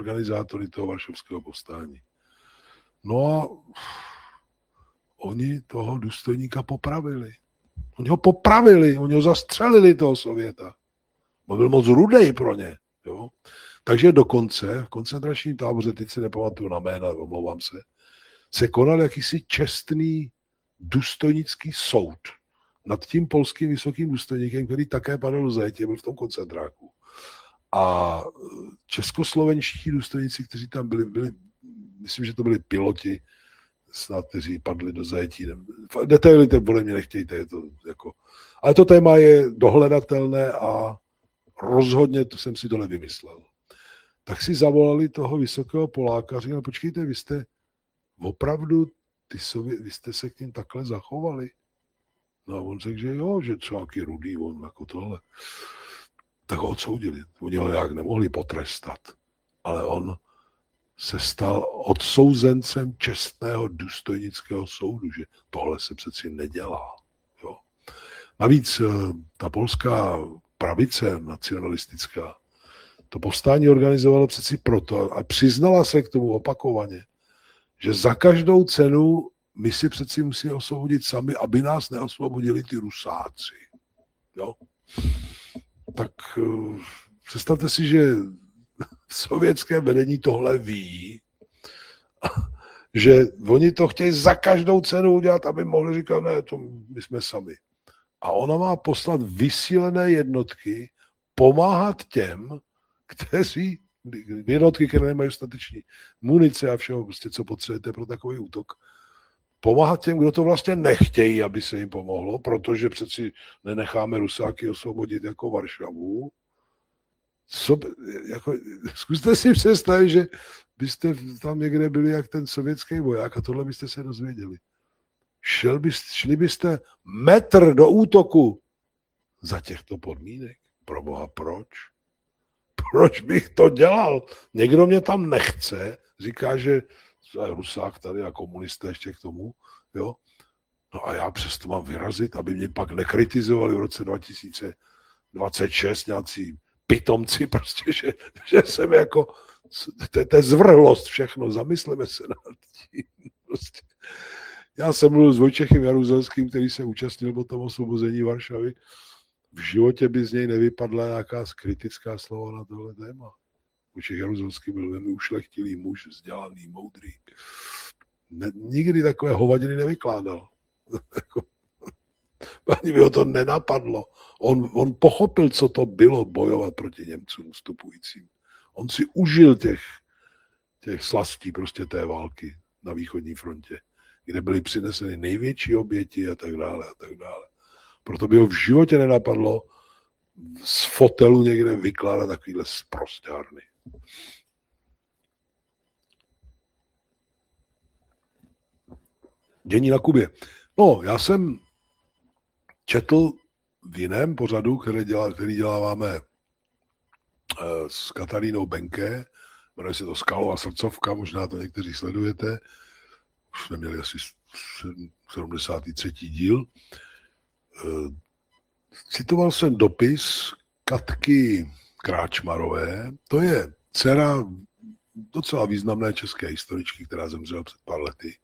organizátory toho varšavského povstání. No a oni toho důstojníka popravili. Oni ho popravili, oni ho zastřelili, toho Sověta. On byl moc rudej pro ně. Jo? Takže dokonce v koncentračním táboře, teď si nepamatuju na jména, omlouvám se konal jakýsi čestný důstojnický soud nad tím polským vysokým důstojníkem, který také padl do zajetí, byl v tom koncentráku. A českoslovenští důstojníci, kteří tam byli, myslím, že to byli piloti, snad, kteří padli do zajetí. Detaily podle mě nechtějte, je to jako... Ale to téma je dohledatelné a rozhodně to jsem si to nevymyslel. Tak si zavolali toho vysokého Poláka a říkali, počkejte, vy jste opravdu, vy jste se k ním takhle zachovali? No a on řekl, že jo, že třeba nějaký rudý, on jako tohle. Tak ho odsoudili. Oni ho nějak nemohli potrestat. Ale on se stal odsouzencem čestného důstojnického soudu, že tohle se přeci nedělá. Jo. Navíc ta polská pravice nacionalistická to povstání organizovala přeci proto a přiznala se k tomu opakovaně, že za každou cenu my si přeci musíme osvobodit sami, aby nás neosvobodili ty Rusáci. Jo? Tak představte si, že sovětské vedení tohle ví, že oni to chtějí za každou cenu udělat, aby mohli říkat, ne, to my jsme sami. A ona má poslat vysílené jednotky, pomáhat těm, kteří, jednotky, které nemají dostatečný munice a všeho, prostě, co potřebujete pro takový útok, pomáhat těm, kdo to vlastně nechtějí, aby se jim pomohlo, protože přeci nenecháme Rusáky osvobodit jako Varšavu. Zkuste si představit, že byste tam někde byli jak ten sovětský voják a tohle byste se dozvěděli. Šli byste metr do útoku za těchto podmínek. Proboha, proč? Proč bych to dělal? Někdo mě tam nechce, říká, že Rusák tady a komunisté ještě k tomu, jo. No a já přesto mám vyrazit, aby mě pak nekritizovali v roce 2026 nějací pitomci, prostě, že jsem jako, to je zvrhlost všechno, zamysleme se nad tím. Prostě. Já jsem mluvil s Vojtěchem Jaruzelským, který se účastnil po tom osvobození Varšavy. V životě by z něj nevypadla nějaká kritická slova na tohle téma. Vojtěch Jaruzelský byl velmi ušlechtilý muž, vzdělaný, moudrý. Nikdy takové hovadiny nevykládal. Ani by ho to nenapadlo. On pochopil, co to bylo bojovat proti Němcům vstupujícím. On si užil těch slastí prostě té války na východní frontě, kde byly přineseny největší oběti a tak dále a tak dále. Proto by ho v životě nenapadlo z fotelu někde vykládat takovýhle sprosťárny. Dění na Kubě. No, já jsem četl v jiném pořadu, který děláváme s Katarínou Benke, jmenuje se to Skalová srdcovka, možná to někteří sledujete, už jsme měli asi 73. díl. Citoval jsem dopis Katky Kráčmarové, to je dcera docela významné české historičky, která zemřela před pár lety,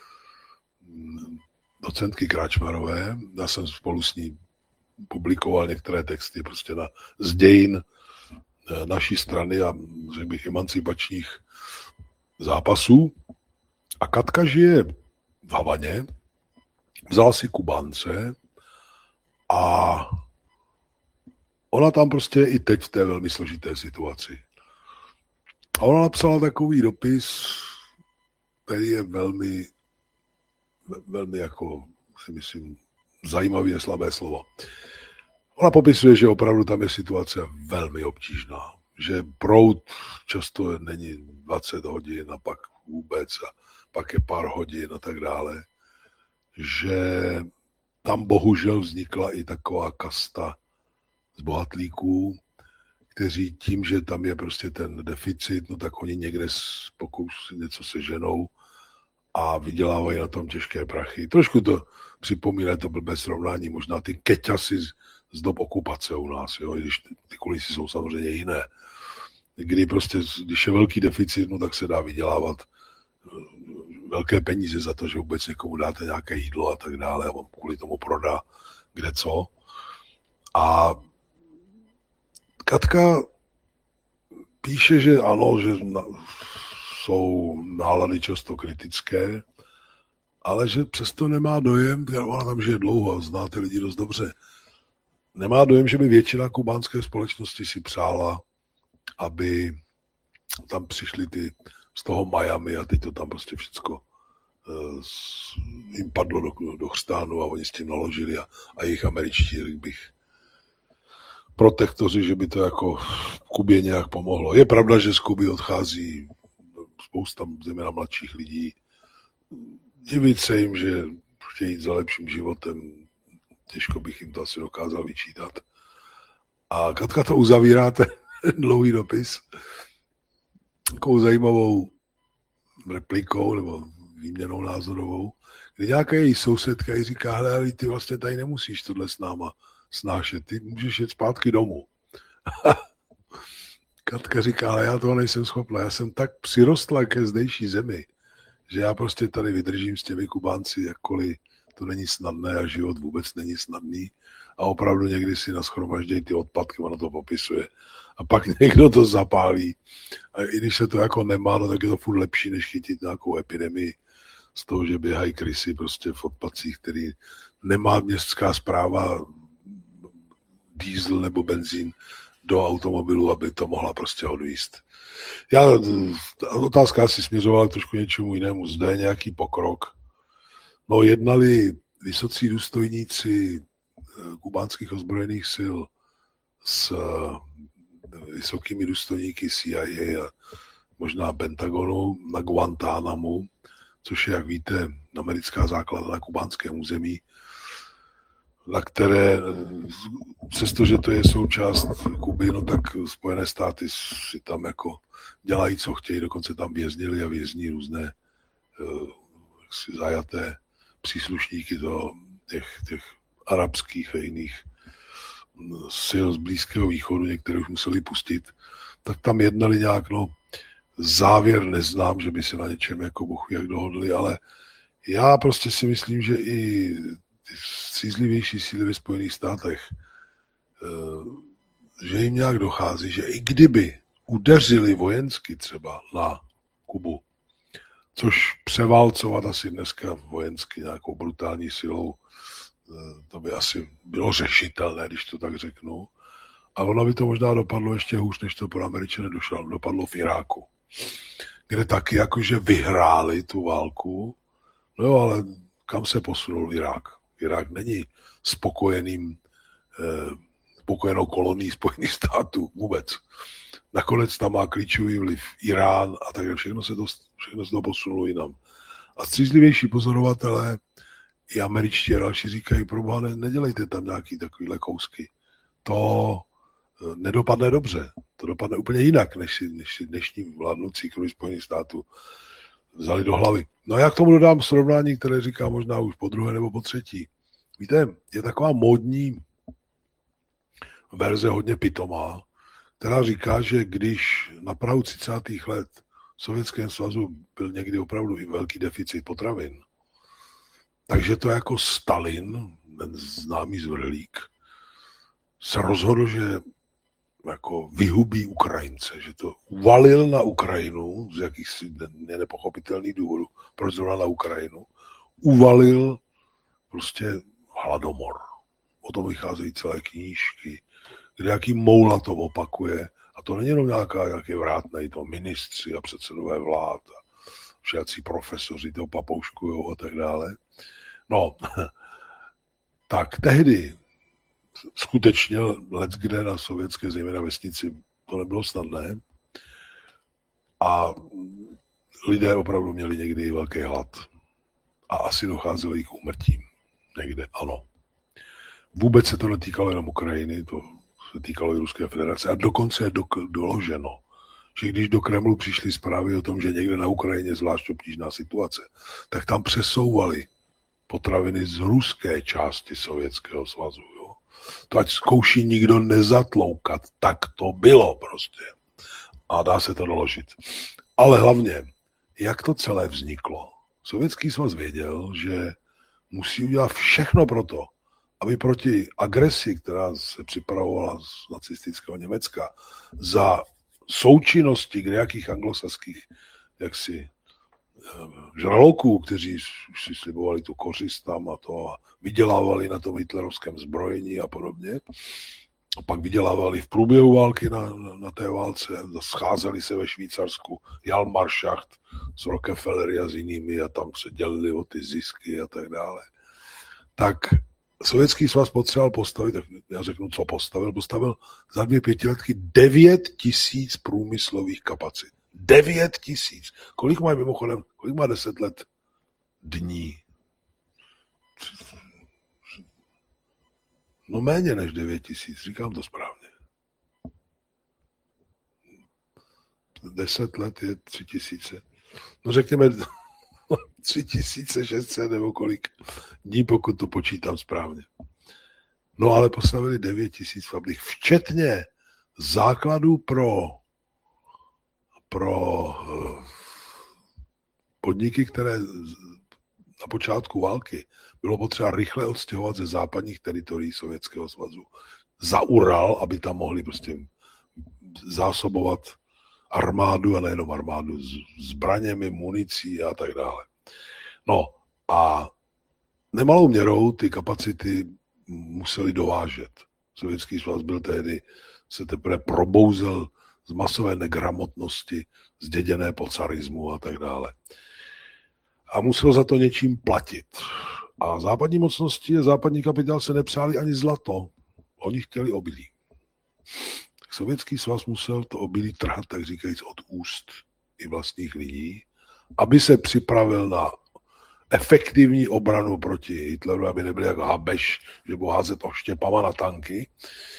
docentky Kráčmarové. Já jsem spolu s ní publikoval některé texty prostě z dějin naší strany a řekl bych emancipačních zápasů. A Katka žije v Havaně, vzala si Kubánce a ona tam prostě je i teď v té velmi složité situaci. A ona napsala takový dopis, který je velmi jako, si myslím, zajímavý je slabé slovo. Ona popisuje, že opravdu tam je situace velmi obtížná, že proud často není 20 hodin a pak vůbec a pak je pár hodin a tak dále, že tam bohužel vznikla i taková kasta z bohatlíků, kteří tím, že tam je prostě ten deficit, no tak oni někde pokusí něco seženou a vydělávají na tom těžké prachy. Trošku to připomíná, to blbé srovnání, možná ty keťasy z dob okupace u nás, jo, když ty kulisy jsou samozřejmě jiné. kdy prostě, když je velký deficit, no tak se dá vydělávat velké peníze za to, že vůbec někomu dáte nějaké jídlo a tak dále a on kvůli tomu prodá kde co. A Katka píše, že ano, že jsou nálady často kritické, ale že přesto nemá dojem, ona tam žije dlouho a zná ty lidi dost dobře, nemá dojem, že by většina kubánské společnosti si přála, aby tam přišli ty z toho Miami a teď to tam prostě všecko jim padlo do chřtánu a oni s tím naložili a jejich američtí, bych protektoři, že by to jako Kubě nějak pomohlo. Je pravda, že z Kuby odchází spousta zejména mladších lidí. Divit se jim, že chtějí jít za lepším životem, těžko bych jim to asi dokázal vyčítat. A Katka to uzavírá, ten dlouhý dopis, takovou zajímavou replikou nebo výměnou názorovou, kdy nějaká její sousedka jí říká, hele, ty vlastně tady nemusíš tohle s náma snášet, ty můžeš jít zpátky domů. Katka říká, ale já toho nejsem schopná, já jsem tak přirostla ke zdejší zemi, že já prostě tady vydržím s těmi Kubánci, jakkoliv to není snadné a život vůbec není snadný a opravdu někdy si nashromaždějí ty odpadky, ono to popisuje. A pak někdo to zapálí. A i když se to jako nemá, no tak je to furt lepší, než chytit nějakou epidemii z toho, že běhají krysy prostě v odpadcích, který nemá městská správa diesel nebo benzín do automobilu, aby to mohla prostě odvízt. Otázka asi směřovala trošku něčemu jinému. Zde je nějaký pokrok. No, jednali vysocí důstojníci kubánských ozbrojených sil s vysokými důstojníky CIA a možná Pentagonu na Guantánamu, což je, jak víte, americká základna na kubánském území, na které, přestože to je součást Kuby, no tak Spojené státy si tam jako dělají, co chtějí, dokonce tam věznili a vězní různé zajaté příslušníky těch arabských a jiných sil z Blízkého východu, některé už museli pustit, tak tam jednali nějak, no závěr neznám, že by se na něčem jako bohu jak dohodli, ale já prostě si myslím, že i ty střízlivější síly ve Spojených státech, že jim nějak dochází, že i kdyby udeřili vojensky třeba na Kubu, což převálcovat asi dneska vojensky nějakou brutální silou, to by asi bylo řešitelné, když to tak řeknu. A ono by to možná dopadlo ještě hůř, než to pro Američany dopadlo v Iráku, kde taky jakože vyhráli tu válku, no jo, ale kam se posunul Irák? Irák není spokojenou kolonií Spojených států vůbec. Nakonec tam má klíčový vliv Irán a tak všechno se to posunulo jinam. A střízlivější pozorovatelé i američtí a další říkají, proboha, nedělejte tam nějaký takovýhle kousky. To nedopadne dobře. To dopadne úplně jinak, než si dnešní vládnoucí kruhy Spojených států vzali do hlavy. No a já k tomu dodám srovnání, které říká možná už po druhé nebo po třetí. Víte, je taková módní verze hodně pitomá, která říká, že když na prahu 30. let v Sovětském svazu byl někdy opravdu i velký deficit potravin, takže to jako Stalin, ten známý zvrhlík, se rozhodl, že jako vyhubí Ukrajince, že to uvalil na Ukrajinu z jakýchsi nepochopitelných důvodů, proč zrovna na Ukrajinu, uvalil prostě hladomor. O tom vycházejí celé knížky, kde jaký Moula to opakuje. A to není jenom nějaké vrátné, to ministři a předsedové vlád a všací profesoři to papouškujou a tak dále. No, tak tehdy skutečně leckde na sovětské zejména vesnici to nebylo snadné a lidé opravdu měli někdy velký hlad a asi docházelo i k úmrtím někde, ano. Vůbec se to netýkalo jenom Ukrajiny, to se týkalo i Ruské federace a dokonce je doloženo, že když do Kremlu přišly zprávy o tom, že někde na Ukrajině zvlášť obtížná situace, tak tam přesouvali potraviny z ruské části Sovětského svazu. Jo. To ať zkouší nikdo nezatloukat, tak to bylo prostě. A dá se to doložit. Ale hlavně, jak to celé vzniklo? Sovětský svaz věděl, že musí udělat všechno pro to, aby proti agresi, která se připravovala z nacistického Německa, za součinnosti nějakých anglosaských jaksi žraloků, kteří si slibovali tu kořist tam a to a vydělávali na tom hitlerovském zbrojení a podobně. A pak vydělávali v průběhu války na té válce, scházeli se ve Švýcarsku, Jalmarschaft s Rockefellery a s jinými a tam se dělili o ty zisky a tak dále. Tak Sovětský svaz potřeboval postavit, tak já řeknu, co postavil. Postavil za 2 pětiletky 9 000 průmyslových kapacit. 9 000. Kolik má mimochodem, kolik má 10 let dní? No méně než 9 000, říkám to správně. 10 let je 3 000. No řekněme 3600 nebo kolik dní, pokud to počítám správně. No ale postavili 9 000 fabrik, včetně základů pro podniky, které na počátku války bylo potřeba rychle odstěhovat ze západních teritorií Sovětského svazu za Ural, aby tam mohli prostě zásobovat armádu a nejenom armádu zbraněmi, municí a tak dále. No a nemalou měrou ty kapacity museli dovážet. Sovětský svaz byl tehdy, se teprve probouzel z masové negramotnosti, zděděné po carismu a tak dále. A musel za to něčím platit. A západní mocnosti a západní kapitál se nepřáli ani zlato. Oni chtěli obilí. Tak Sovětský svaz musel to obilí trhat, tak říkajíc, od úst i vlastních lidí, aby se připravil na efektivní obranu proti Hitleru, aby nebyl jako Habeš, že budou házet oštěpama na tanky.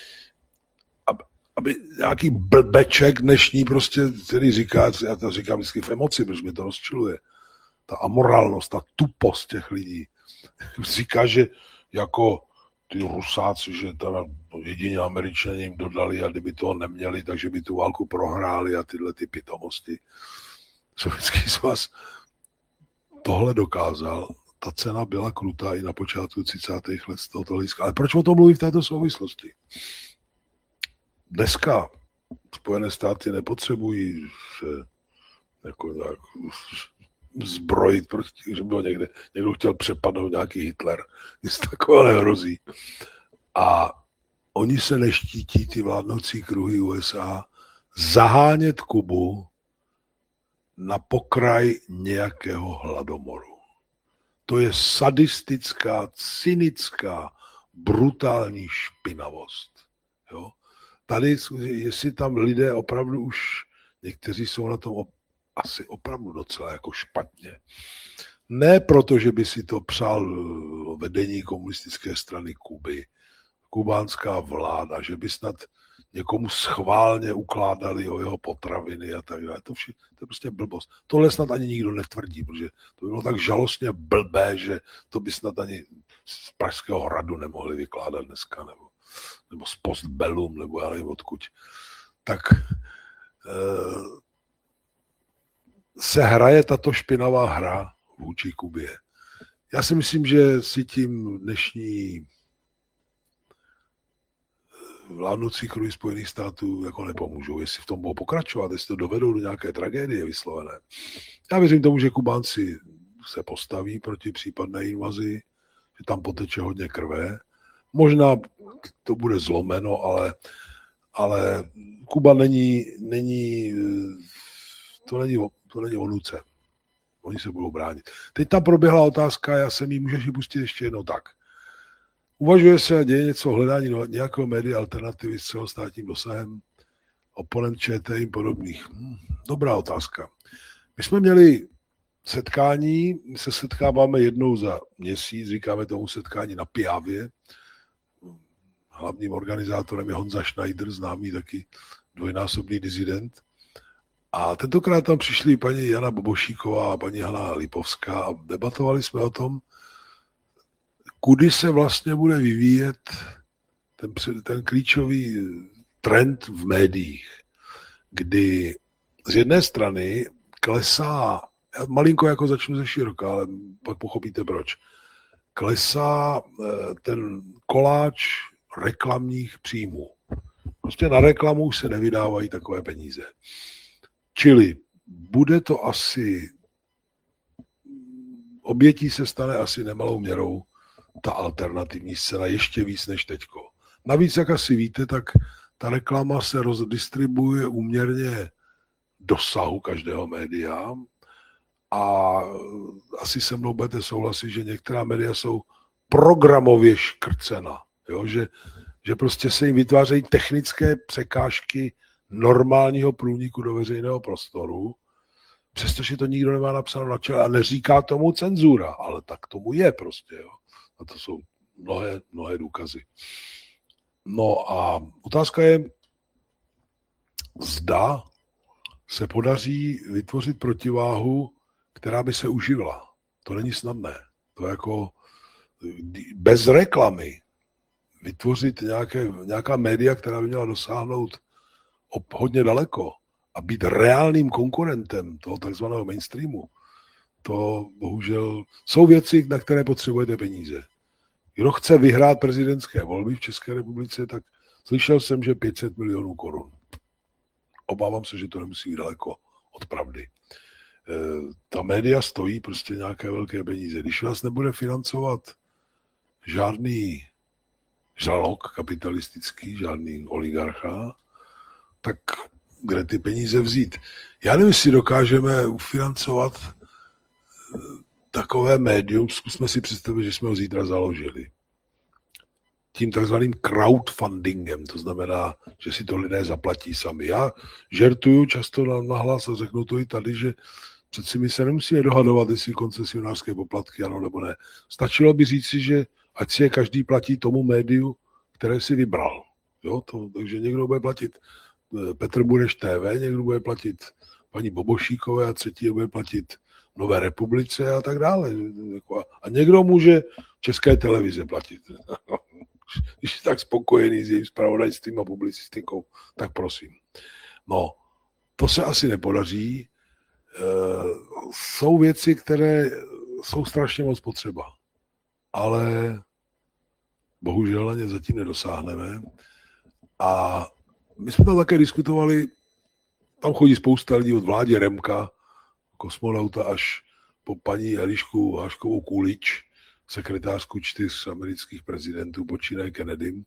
Aby nějaký blbeček dnešní prostě, který říká, já to říkám vždycky v emoci, protože mě to rozčiluje, ta amorálnost, ta tupost těch lidí. Říká, že jako ty Rusáci, že teda jedině Američané jim dodali a kdyby toho neměli, takže by tu válku prohráli a tyhle ty pitomosti. Sovětský svaz tohle dokázal. Ta cena byla krutá i na počátku 30. let z tohoto hlediska. Ale proč o tom mluví v této souvislosti? Dneska Spojené státy nepotřebují se jako nějak zbrojit, prostě, že bylo někdo chtěl přepadnout nějaký Hitler. Nic takového nehrozí. A oni se neštítí, ty vládnoucí kruhy USA, zahánět Kubu na pokraj nějakého hladomoru. To je sadistická, cynická, brutální špinavost. Jo? Tady, jestli tam lidé opravdu už, někteří jsou na tom asi opravdu docela jako špatně. Ne proto, že by si to přál vedení komunistické strany Kuby, kubánská vláda, že by snad někomu schválně ukládali o jeho potraviny a tak dále. To je prostě blbost. Tohle snad ani nikdo netvrdí, protože to by bylo tak žalostně blbé, že to by snad ani z Pražského hradu nemohli vykládat dneska, nebo z Postbellum, nebo já nevím odkud. Tak se hraje tato špinavá hra vůči Kubě. Já si myslím, že si tím dnešní vládnoucí kruhy Spojených států jako nepomůžou, jestli v tom budou pokračovat, jestli to dovedou do nějaké tragédie vyslovené. Já věřím tomu, že Kubánci se postaví proti případné invazi, že tam poteče hodně krve. Možná to bude zlomeno, ale Kuba to není o nuce. Oni se budou bránit. Teď tam proběhla otázka, já jsem ji můžeš ji pustit ještě jednou tak. Uvažuje se a děje něco o hledání nějakého média alternativy s celostátním dosahem, oponent ČT podobných. Dobrá otázka. My jsme měli setkání, my se setkáváme jednou za měsíc, říkáme tomu setkání na Piavě. Hlavním organizátorem je Honza Schneider, známý taky dvojnásobný disident. A tentokrát tam přišli paní Jana Bobošíková a paní Hana Lipovská a debatovali jsme o tom, kudy se vlastně bude vyvíjet ten klíčový trend v médiích. kdy z jedné strany klesá, malinko jako začnu ze široka, ale pak pochopíte proč, klesá ten koláč reklamních příjmů. Prostě na reklamu už se nevydávají takové peníze. Čili bude to asi, obětí se stane asi nemalou měrou ta alternativní scéna, ještě víc než teďko. Navíc, jak asi víte, tak ta reklama se rozdistribuje úměrně dosahu každého média a asi se mnou budete souhlasit, že některá média jsou programově škrcena, jo? Že prostě se jim vytvářejí technické překážky normálního průniku do veřejného prostoru, přestože to nikdo nemá napsáno na čele a neříká tomu cenzura, ale tak tomu je prostě. Jo? A to jsou mnohé důkazy. No a otázka je, zda se podaří vytvořit protiváhu, která by se uživila. To není snadné. To jako bez reklamy vytvořit nějaká média, která by měla dosáhnout hodně daleko a být reálným konkurentem toho takzvaného mainstreamu, to bohužel jsou věci, na které potřebujete peníze. Kdo chce vyhrát prezidentské volby v České republice, tak slyšel jsem, že 500 milionů korun. Obávám se, že to nemusí být daleko od pravdy. Ta média stojí prostě nějaké velké peníze. Když vás nebude financovat žádný žralok kapitalistický, žádný oligarcha, tak kde ty peníze vzít? Já nevím, jestli dokážeme ufinancovat takové médium, zkusme si představit, že jsme ho zítra založili. Tím takzvaným crowdfundingem, to znamená, že si to lidé zaplatí sami. Já žertuju často nahlas a řeknu to i tady, že přeci my se nemusíme dohadovat, jestli koncesionářské poplatky ano nebo ne. Stačilo by říci, že ať si je každý platí tomu médiu, které si vybral. Jo, takže někdo bude platit Petr Bureš TV, někdo bude platit paní Bobošíkové a třetí bude platit Nové republice a tak dále. A někdo může České televize platit. Když je tak spokojený s jejím zpravodajstvím a publicistikou, tak prosím. No, to se asi nepodaří. Jsou věci, které jsou strašně moc potřeba, ale bohužel na ně zatím nedosáhneme. A my jsme tam také diskutovali, tam chodí spousta lidí od Vládě Remka, kosmonauta, až po paní Elišku Haškovou Kulič, sekretářku 4 amerických prezidentů, počínaje Kennedym.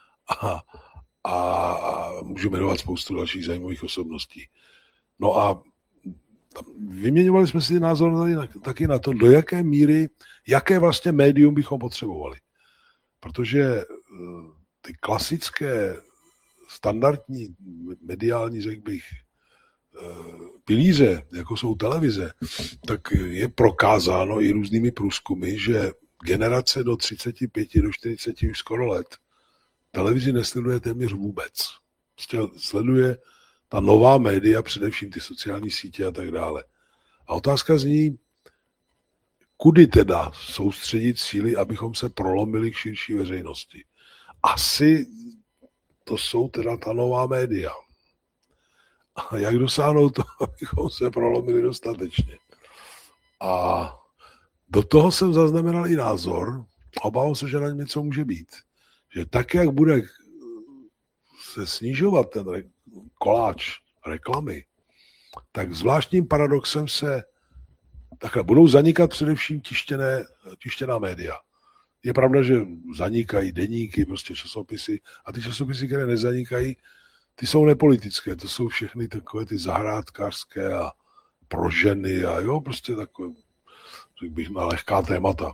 A můžu jmenovat spoustu dalších zajímavých osobností. No a vyměňovali jsme si názor taky na to, do jaké míry, jaké vlastně médium bychom potřebovali. Protože ty klasické, standardní, mediální, řekl bych, pilíře, jako jsou televize, tak je prokázáno i různými průzkumy, že generace do 35, do 40 už skoro let televizi nesleduje téměř vůbec. Prostě sleduje ta nová média, především ty sociální sítě a tak dále. A otázka zní, kudy teda soustředit síly, abychom se prolomili k širší veřejnosti. Asi to jsou teda ta nová média. A jak dosáhnout to, abychom se prolomili dostatečně. A do toho jsem zaznamenal i názor, obávám se, že na něco může být. Že tak, jak bude se snižovat ten koláč reklamy, tak zvláštním paradoxem takhle budou zanikat především tištěná média. Je pravda, že zanikají deníky, prostě časopisy, a ty časopisy, které nezanikají, ty jsou nepolitické, to jsou všechny takové ty zahrádkářské a pro ženy a jo, prostě takové, řekl bych, na lehká témata.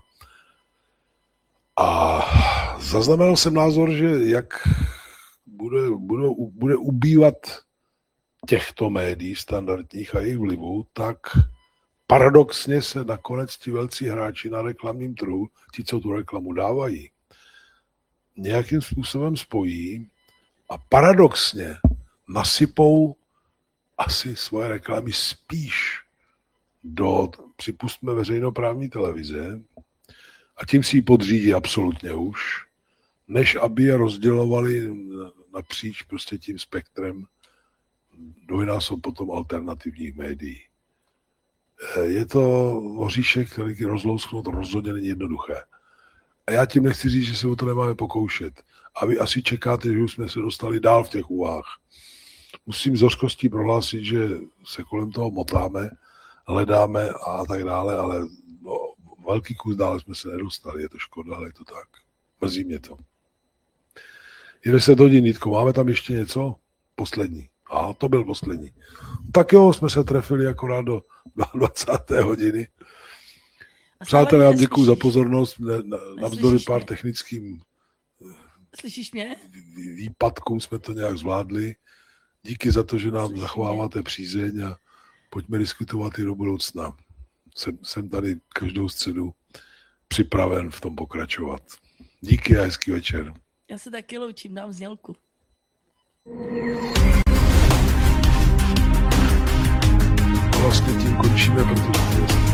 A zaznamenal jsem názor, že jak bude ubývat těchto médií standardních a jejich vlivu, tak paradoxně se nakonec ti velcí hráči na reklamním trhu, ti, co tu reklamu dávají, nějakým způsobem spojí a paradoxně nasypou asi svoje reklamy spíš do, připustme, veřejnoprávní televize a tím si ji podřídí absolutně už, než aby je rozdělovali napříč prostě tím spektrem dvojnásob potom alternativních médií. Je to oříšek, který rozlousknout rozhodně není jednoduché. A já tím nechci říct, že se o to nemáme pokoušet. A vy asi čekáte, že už jsme se dostali dál v těch úvahách. Musím s hořkostí prohlásit, že se kolem toho motáme, hledáme a tak dále, ale velký kus dále jsme se nedostali. Je to škoda, ale je to tak. Mrzí mě to. Je 10 hodin, Jitko, máme tam ještě něco? Poslední. A to byl poslední. Tak jo, jsme se trefili akorát do 20. hodiny. Přátelé, já vám děkuju za pozornost. Navzdory pár technickým Slyšíš mě? výpadkům jsme to nějak zvládli. Díky za to, že nám zachováváte přízeň a pojďme diskutovat i do budoucna. Jsem tady každou středu připraven v tom pokračovat. Díky a hezký večer. Já se taky loučím, dám znělku. Vlastně tím končíme, protože